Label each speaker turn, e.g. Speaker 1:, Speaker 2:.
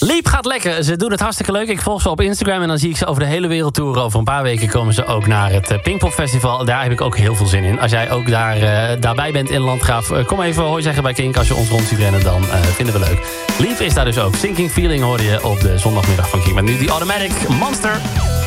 Speaker 1: Liep gaat lekker. Ze doen het hartstikke leuk. Ik volg ze op Instagram en dan zie ik ze over de hele wereld toeren. Over een paar weken komen ze ook naar het Pinkpop Festival. Daar heb ik ook heel veel zin in. Als jij ook daarbij bent in Landgraaf, kom even hoi zeggen bij Kink. Als je ons rond ziet rennen, dan vinden we leuk. Liep is daar dus ook. Sinking Feeling hoorde je op de zondagmiddag van Kink. Maar nu die Automatic Monster.